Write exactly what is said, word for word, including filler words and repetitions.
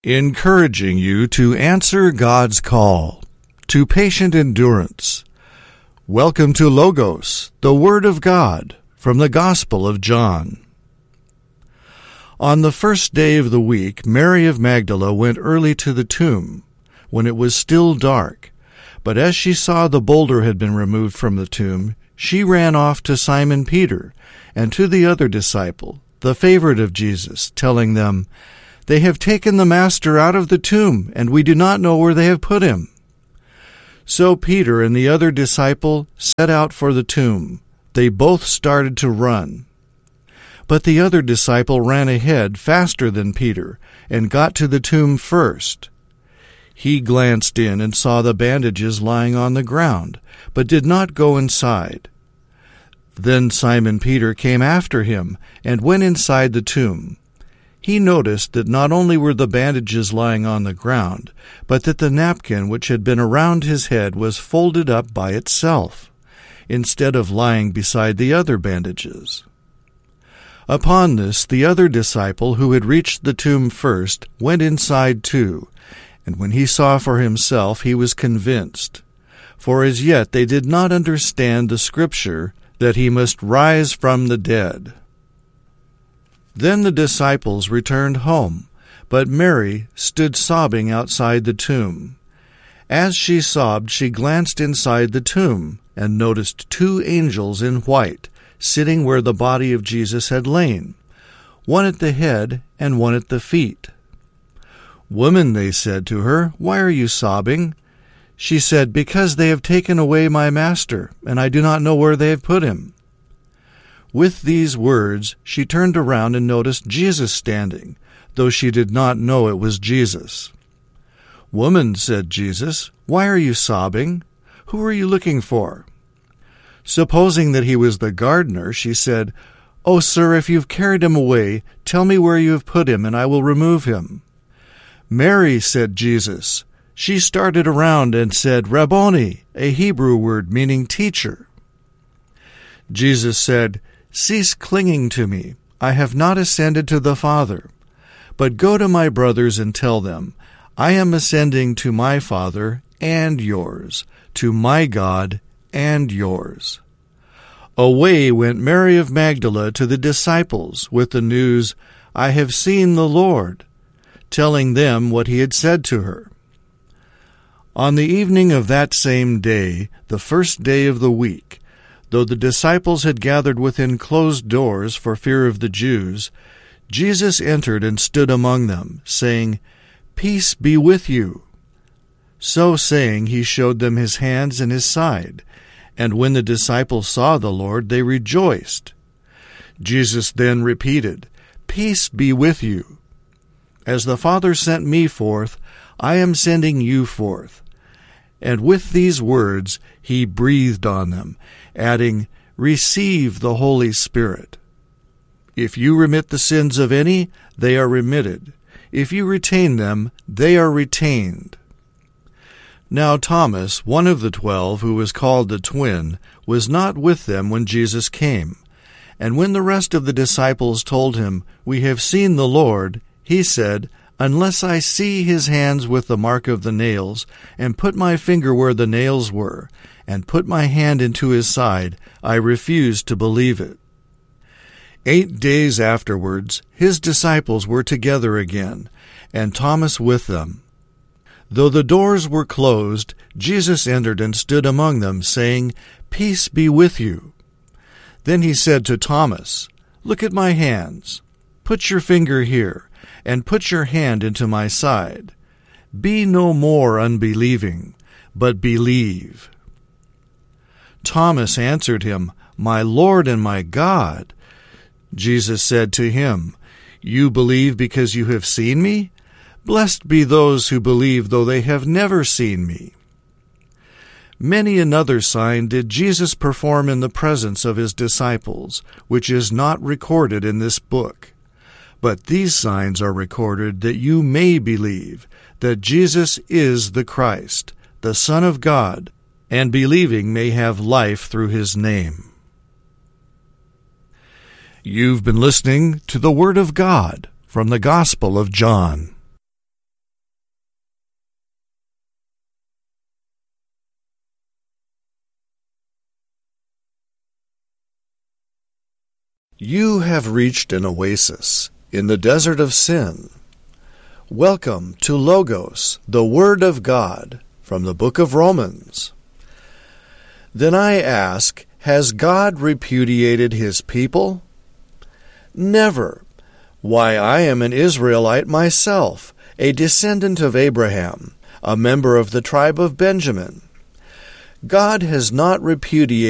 encouraging you to answer God's call to patient endurance. Welcome to Logos, the Word of God, from the Gospel of John. On the first day of the week, Mary of Magdala went early to the tomb, when it was still dark. But as she saw the boulder had been removed from the tomb, she ran off to Simon Peter and to the other disciple, the favorite of Jesus, telling them, "They have taken the Master out of the tomb, and we do not know where they have put him." So Peter and the other disciple set out for the tomb. They both started to run. But the other disciple ran ahead faster than Peter and got to the tomb first. He glanced in and saw the bandages lying on the ground, but did not go inside. Then Simon Peter came after him and went inside the tomb. He noticed that not only were the bandages lying on the ground, but that the napkin which had been around his head was folded up by itself, instead of lying beside the other bandages. Upon this, the other disciple, who had reached the tomb first, went inside too, and when he saw for himself, he was convinced. For as yet they did not understand the Scripture that he must rise from the dead. Then the disciples returned home, but Mary stood sobbing outside the tomb. As she sobbed, she glanced inside the tomb and noticed two angels in white sitting where the body of Jesus had lain, one at the head and one at the feet. "Woman," they said to her, "why are you sobbing?" She said, "Because they have taken away my Master, and I do not know where they have put him." With these words, she turned around and noticed Jesus standing, though she did not know it was Jesus. "Woman," said Jesus, "why are you sobbing? Who are you looking for?" Supposing that he was the gardener, she said, "Oh, sir, if you've carried him away, tell me where you have put him, and I will remove him." "Mary," said Jesus. She started around and said, "Rabboni," a Hebrew word meaning teacher. Jesus said, "Cease clinging to me. I have not ascended to the Father. But go to my brothers and tell them, I am ascending to my Father and yours, to my God and yours." Away went Mary of Magdala to the disciples with the news, "I have seen the Lord," telling them what he had said to her. On the evening of that same day, the first day of the week, though the disciples had gathered within closed doors for fear of the Jews, Jesus entered and stood among them, saying, "Peace be with you." So saying, he showed them his hands and his side. And when the disciples saw the Lord, they rejoiced. Jesus then repeated, "Peace be with you. As the Father sent me forth, I am sending you forth." And with these words he breathed on them, adding, "Receive the Holy Spirit. If you remit the sins of any, they are remitted. If you retain them, they are retained." Now Thomas, one of the twelve, who was called the twin, was not with them when Jesus came. And when the rest of the disciples told him, "We have seen the Lord," he said, "Unless I see his hands with the mark of the nails, and put my finger where the nails were, and put my hand into his side, I refuse to believe it." Eight days afterwards, his disciples were together again, and Thomas with them. Though the doors were closed, Jesus entered and stood among them, saying, "Peace be with you." Then he said to Thomas, "Look at my hands. Put your finger here, and put your hand into my side. Be no more unbelieving, but believe." Thomas answered him, "My Lord and my God." Jesus said to him, "You believe because you have seen me? Blessed be those who believe, though they have never seen me." Many another sign did Jesus perform in the presence of his disciples, which is not recorded in this book. But these signs are recorded that you may believe that Jesus is the Christ, the Son of God, and believing may have life through his name. You've been listening to the Word of God from the Gospel of John. You have reached an oasis in the desert of sin. Welcome to Logos, the Word of God, from the book of Romans. Then I ask, has God repudiated his people? Never. Why, I am an Israelite myself, a descendant of Abraham, a member of the tribe of Benjamin. God has not repudiated